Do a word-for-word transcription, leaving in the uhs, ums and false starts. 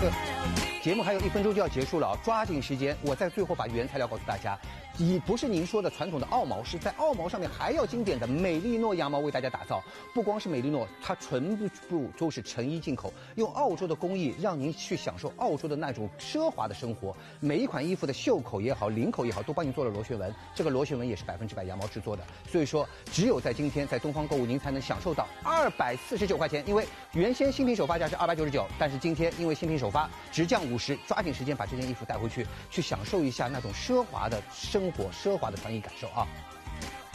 节目还有一分钟就要结束了啊，抓紧时间，我在最后把原材料告诉大家。以不是您说的传统的澳毛，是在澳毛上面还要经典的美利诺羊毛为大家打造。不光是美利诺，它全部都是成衣进口，用澳洲的工艺让您去享受澳洲的那种奢华的生活。每一款衣服的袖口也好，领口也好，都帮你做了螺旋纹，这个螺旋纹也是百分之百羊毛制作的。所以说，只有在今天在东方购物，您才能享受到二百四十九块钱。因为原先新品首发价是二百九十九，但是今天因为新品首发直降五十，抓紧时间把这件衣服带回去，去享受一下那种奢华的生活、奢华的穿衣感受啊！